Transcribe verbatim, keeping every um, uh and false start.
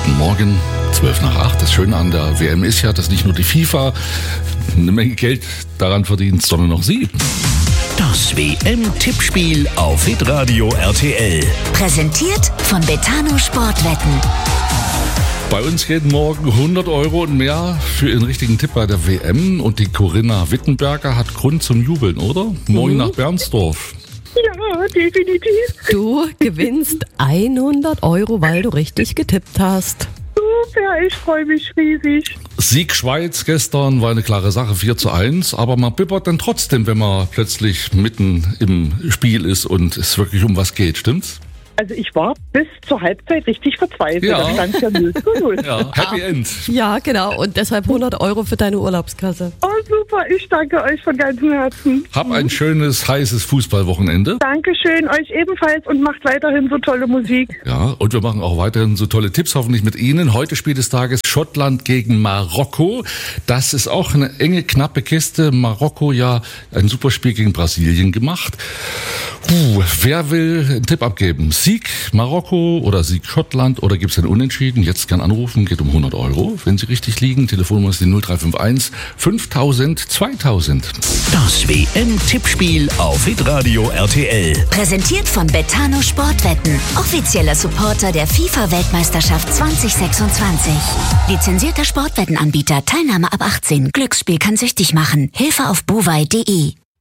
Guten Morgen, zwölf nach acht. Das Schöne an der W M ist ja, dass nicht nur die FIFA eine Menge Geld daran verdient, sondern auch Sie. Das W M-Tippspiel auf Hitradio R T L. Präsentiert von Betano Sportwetten. Bei uns jeden Morgen hundert Euro und mehr für Ihren richtigen Tipp bei der W M. Und die Corinna Wittenberger hat Grund zum Jubeln, oder? Moin mhm. nach Bernsdorf. Ja, definitiv. Du gewinnst hundert Euro, weil du richtig getippt hast. Super, ich freue mich riesig. Sieg Schweiz gestern war eine klare Sache, vier zu eins. Aber man bibbert dann trotzdem, wenn man plötzlich mitten im Spiel ist und es wirklich um was geht, stimmt's? Also ich war bis zur Halbzeit richtig verzweifelt. Ja. Da stand ja null zu null. Ja, Happy End. Ja, genau. Und deshalb hundert Euro für deine Urlaubskasse. Oh, super. Ich danke euch von ganzem Herzen. Hab ein schönes, heißes Fußballwochenende. Dankeschön, euch ebenfalls und macht weiterhin so tolle Musik. Ja, und wir machen auch weiterhin so tolle Tipps, hoffentlich mit Ihnen. Heute Spiel des Tages Schottland gegen Marokko. Das ist auch eine enge, knappe Kiste. Marokko ja ein super Spiel gegen Brasilien gemacht. Puh, wer will einen Tipp abgeben? Sieg Marokko oder Sieg Schottland oder gibt es einen Unentschieden? Jetzt gern anrufen, geht um hundert Euro, wenn Sie richtig liegen. Telefonnummer ist die null drei fünf eins fünftausend zweitausend. Das W M-Tippspiel auf Hitradio R T L. Präsentiert von Betano Sportwetten. Offizieller Supporter der FIFA-Weltmeisterschaft zwanzig sechsundzwanzig. Lizenzierter Sportwettenanbieter. Teilnahme ab achtzehn. Glücksspiel kann süchtig machen. Hilfe auf buwei punkt de.